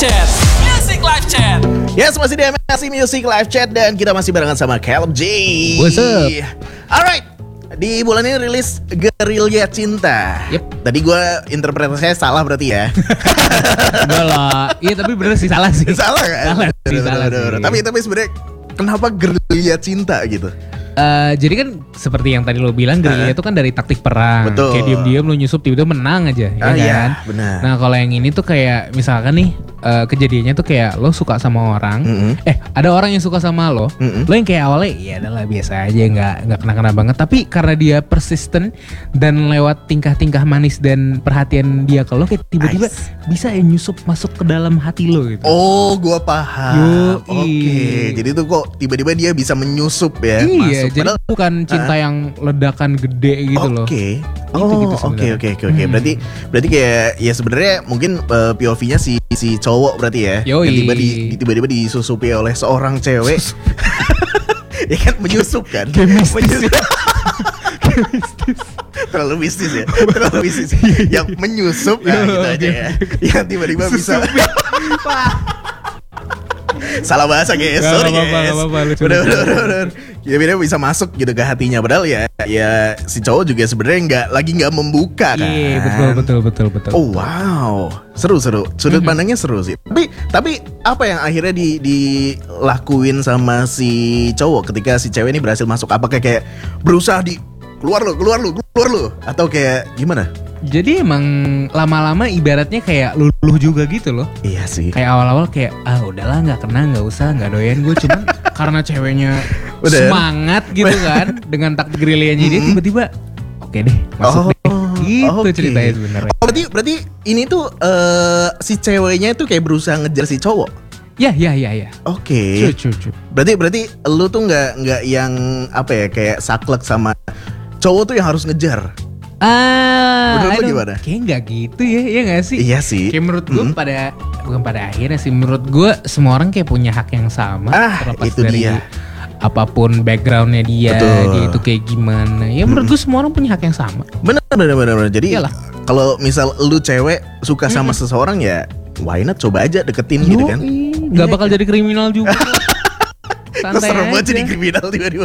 Chat. Music Live Chat. Yes, masih di MSI Music Live Chat dan kita masih barengan sama Caleb J. What's up? Alright, di bulan ini rilis Gerilya Cinta. Yep. Tadi gue interpretasinya salah berarti ya. Enggak lah. Iya tapi bener sih salah sih. Salah kan? Salah sih, salah sih. Tapi sebenarnya kenapa Gerilya Cinta gitu? Jadi kan seperti yang tadi lo bilang, gerilya itu kan dari taktik perang. Betul. Kayak diam-diam lo nyusup tiba-tiba menang aja, ya kan? Iya, benar. Nah kalau yang ini tuh kayak misalkan nih kejadiannya tuh kayak lo suka sama orang, ada orang yang suka sama lo, lo yang kayak awalnya ya adalah biasa aja, nggak kena-kena banget. Tapi karena dia persisten dan lewat tingkah-tingkah manis dan perhatian dia ke lo, kayak tiba-tiba bisa ya nyusup masuk ke dalam hati lo gitu. Oh, gue paham. Yoi. Oke, jadi tuh kok tiba-tiba dia bisa menyusup ya? Iya, masuk. jadi bukan cinta yang ledakan gede gitu loh. Oke. Gitu Oke. sebenarnya. Berarti kayak ya sebenarnya mungkin POV-nya si cowok berarti ya. Yoi. Tiba-tiba disusupi oleh seorang cewek. Ya kan menyusup kan? Menyusup. Terlalu mistis ya. Yang menyusup ya gitu aja ya. Yang tiba-tiba bisa. Salah bahasa guys, sorry guys. Bener. Ya bener bisa masuk gitu ke hatinya. Padahal ya si cowok juga sebenarnya nggak membuka kan. Iya betul. Oh wow, seru. Sudut pandangnya seru sih. Tapi apa yang akhirnya dilakuin sama si cowok ketika si cewek ini berhasil masuk? Apakah kayak berusaha keluar lu atau kayak gimana? Jadi emang lama-lama ibaratnya kayak luluh juga gitu loh. Iya sih. Kayak awal-awal kayak udahlah nggak kena, nggak usah, nggak doyan gue cuman karena ceweknya Bener. semangat gitu kan dengan taktik gerilyanya dia tiba-tiba oke deh masuk deh. Gitu oke. ceritanya sebenarnya. Oh, berarti ini tuh si ceweknya tuh kayak berusaha ngejar si cowok. Ya. Oke. Cu. Berarti lu tuh nggak yang apa ya kayak saklek sama cowok tuh yang harus ngejar. Menurut lu gimana? Kayak nggak gitu ya, iya nggak sih? Iya sih. Kayak menurut gue bukan pada akhirnya sih, menurut gue semua orang kayak punya hak yang sama. Terlepas itu dari dia. Apapun backgroundnya dia itu kayak gimana. Ya menurut gue semua orang punya hak yang sama. Bener. Jadi kalau misal lu cewek suka sama seseorang ya, why not coba aja deketin gitu kan? Nggak bakal jadi kriminal juga. Santai Serem banget aja. jadi kriminal tiba-tiba.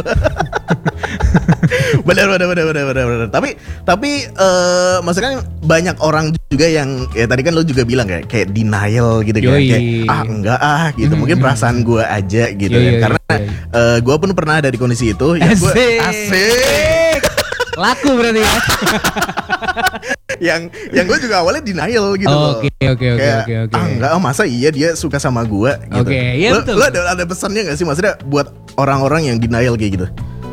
Benar. Tapi maksudnya kan banyak orang juga yang ya tadi kan lo juga bilang kayak denial gitu kan, kayak enggak gitu. Mungkin perasaan gue aja gitu ya. Karena gue pun pernah ada di kondisi itu. Ya gua, asik. Laku berarti ya. yang gue juga awalnya denial gitu loh. Oke. Enggak, masa iya dia suka sama gue gitu. Oke, iya betul. Lo ada pesannya gak sih maksudnya buat orang-orang yang denial kayak gitu?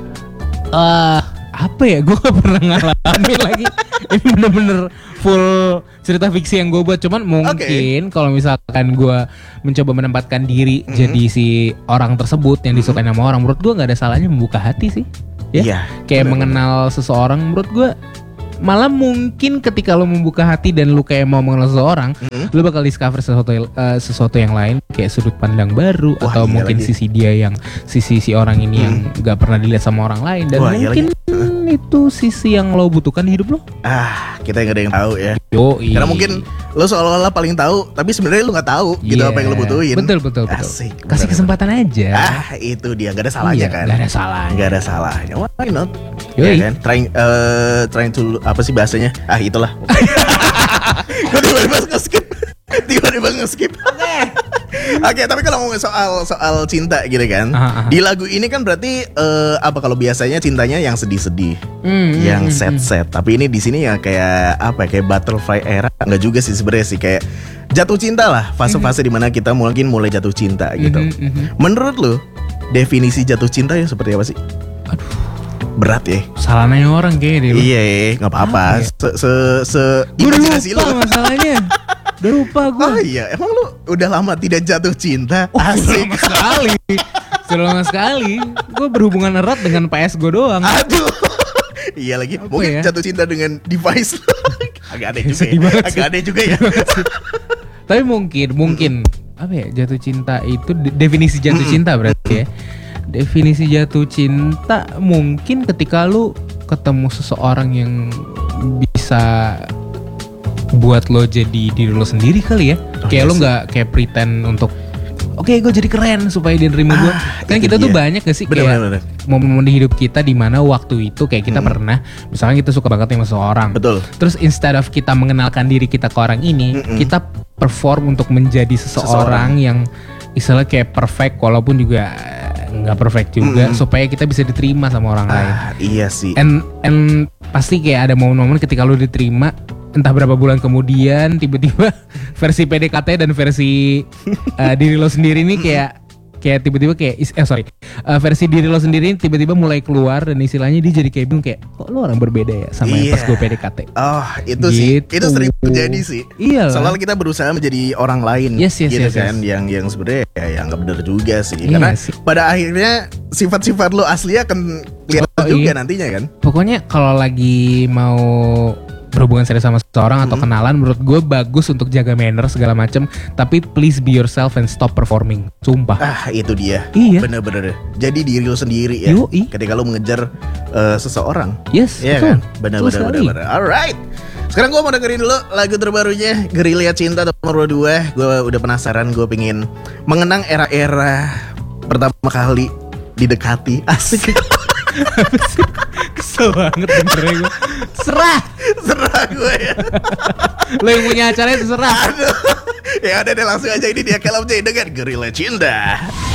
Apa ya, gue gak pernah ngalamin lagi. Ini bener-bener full cerita fiksi yang gue buat. Cuman mungkin kalau misalkan gue mencoba menempatkan diri jadi si orang tersebut yang disukai sama orang, menurut gue gak ada salahnya membuka hati sih. Ya, kayak mengenal seseorang, menurut gue malah mungkin ketika lo membuka hati dan lo kayak mau mengenal seseorang, lo bakal discover sesuatu yang lain, kayak sudut pandang baru. Wah, atau mungkin lagi. Sisi si orang ini yang gak pernah dilihat sama orang lain, dan mungkin itu sisi yang lo butuhkan di hidup lo. Kita yang gak ada yang tahu ya. Karena mungkin lo seolah-olah paling tahu, tapi sebenarnya lo nggak tahu gitu apa yang lo butuhin. Betul. Asik. Kasih kesempatan aja. Itu dia, gak ada salahnya kan. Gak ada salahnya. Why not? Ya kan? Trying to apa sih bahasanya? Itulah. Gue tiba-tiba nge-skip. Oke, tapi kalau ngomongin soal cinta gitu kan, di lagu ini kan berarti apa kalau biasanya cintanya yang sedih-sedih, yang sad-sad. Tapi ini di sini ya kayak apa? Kayak butterfly era, enggak juga sih sebenarnya sih, kayak jatuh cinta lah, fase-fase dimana kita mungkin mulai jatuh cinta gitu. Menurut lu definisi jatuh cinta ya seperti apa sih? Aduh, berat ya. Salah nanya orang kayaknya deh. Iya, nggak apa-apa. Imajinasi lu. Masalahnya. Udah lupa gue. Oh iya, emang lu udah lama tidak jatuh cinta? Asik. Sudah lama sekali. Gue berhubungan erat dengan PS gue doang. Aduh. Iya lagi. Apa mungkin ya? Jatuh cinta dengan device. Agak aneh juga ya. Tapi mungkin apa ya, jatuh cinta itu definisi jatuh cinta berarti ya. Definisi jatuh cinta mungkin ketika lu ketemu seseorang yang bisa buat lo jadi diri lo sendiri kali ya. Kayak lo nggak kayak pretend untuk oke, gue jadi keren supaya dia nerima gue. Kan kita tuh banyak gak sih kayak momen-momen di hidup kita di mana waktu itu kayak kita pernah, misalnya kita suka banget sama seseorang. Betul. Terus instead of kita mengenalkan diri kita ke orang ini, kita perform untuk menjadi seseorang yang istilahnya kayak perfect, walaupun juga nggak perfect juga, supaya kita bisa diterima sama orang lain. Iya sih. And pasti kayak ada momen-momen ketika lo diterima, entah berapa bulan kemudian tiba-tiba versi PDKT dan versi diri lo sendiri ini kayak tiba-tiba kayak versi diri lo sendiri tiba-tiba mulai keluar dan istilahnya dia jadi kayak bingung kayak kok lo orang berbeda ya sama yang pas gue PDKT. Oh itu sih, itu sering terjadi sih. Iya. Soalnya kita berusaha menjadi orang lain, yes, gitu kan, yang sebenarnya ya nggak benar juga sih. Karena pada akhirnya sifat-sifat lo asli akan kelihatan juga nantinya kan. Pokoknya kalau lagi mau berhubungan serius sama seseorang atau kenalan, menurut gue bagus untuk jaga manner segala macam, tapi please be yourself and stop performing. Sumpah. Itu dia. Iya. Bener-bener. Jadi diri lo sendiri ya. Yoi. Ketika lo mengejar seseorang. Yes. Iya betul. kan. Bener-bener. Alright. Sekarang gue mau dengerin dulu lagu terbarunya Gerilya Cinta nomor 2. Gue udah penasaran. Gue pengen mengenang era-era pertama kali didekati. Asik. Kesel banget dengernya gue. Serah gue ya. Lo yang punya acara itu serah. Aduh. Ya udah deh, langsung aja ini dia Caleb J dengan Gerilya Cinta.